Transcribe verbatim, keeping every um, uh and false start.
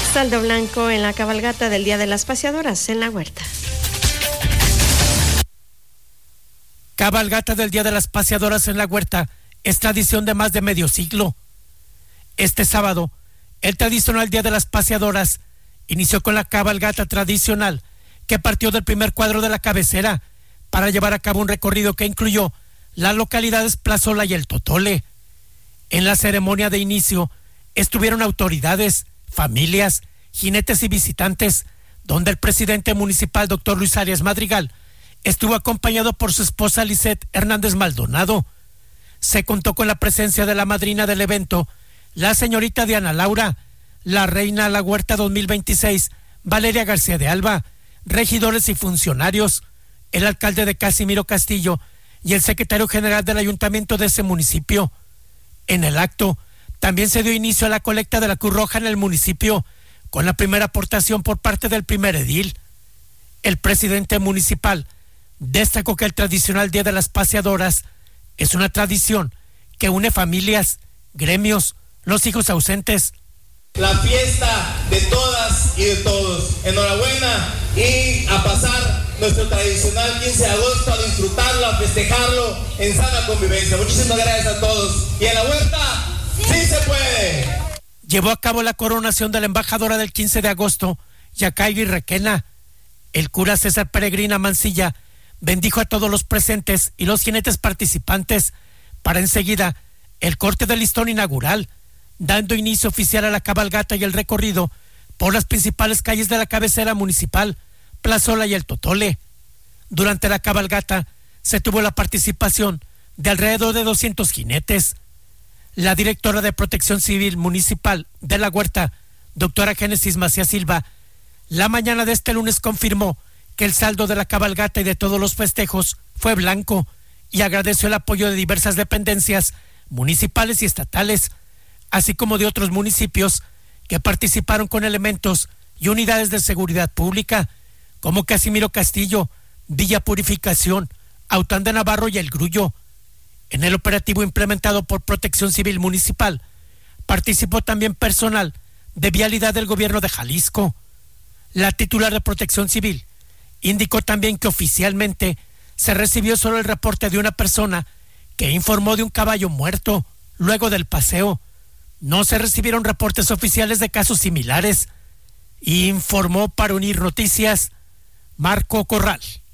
Saldo blanco en la cabalgata del Día de las Paseadoras en la Huerta. Cabalgata del Día de las Paseadoras en la Huerta es tradición de más de medio siglo. Este sábado, el tradicional Día de las Paseadoras inició con la cabalgata tradicional que partió del primer cuadro de la cabecera para llevar a cabo un recorrido que incluyó las localidades Plazola y El Totole. En la ceremonia de inicio estuvieron autoridades, familias, jinetes y visitantes, donde el presidente municipal, doctor Luis Arias Madrigal, estuvo acompañado por su esposa Lisette Hernández Maldonado. Se contó con la presencia de la madrina del evento, la señorita Diana Laura, la reina de la Huerta dos mil veintiséis, Valeria García de Alba, regidores y funcionarios, el alcalde de Casimiro Castillo y el secretario general del ayuntamiento de ese municipio. En el acto también se dio inicio a la colecta de la Cruz Roja en el municipio, con la primera aportación por parte del primer edil. El presidente municipal destacó que el tradicional Día de las Paseadoras es una tradición que une familias, gremios, los hijos ausentes. La fiesta de todas y de todos. Enhorabuena y a pasar nuestro tradicional quince de agosto, a disfrutarlo, a festejarlo en sana convivencia. Muchísimas gracias a todos. Y en la Huerta, ¡sí se puede! Llevó a cabo la coronación de la embajadora del quince de agosto, Yacairi Requena. El cura César Peregrina Mancilla bendijo a todos los presentes y los jinetes participantes para enseguida el corte del listón inaugural, dando inicio oficial a la cabalgata y el recorrido por las principales calles de la cabecera municipal, Plazola y El Totole. Durante la cabalgata se tuvo la participación de alrededor de doscientos jinetes. La directora de Protección Civil Municipal de la Huerta, doctora Génesis Macías Silva, la mañana de este lunes confirmó que el saldo de la cabalgata y de todos los festejos fue blanco y agradeció el apoyo de diversas dependencias municipales y estatales, así como de otros municipios que participaron con elementos y unidades de seguridad pública, como Casimiro Castillo, Villa Purificación, Aután de Navarro y El Grullo. En el operativo implementado por Protección Civil Municipal, participó también personal de Vialidad del Gobierno de Jalisco. La titular de Protección Civil indicó también que oficialmente se recibió solo el reporte de una persona que informó de un caballo muerto luego del paseo. No se recibieron reportes oficiales de casos similares. Informó para Unir Noticias Marco Corral.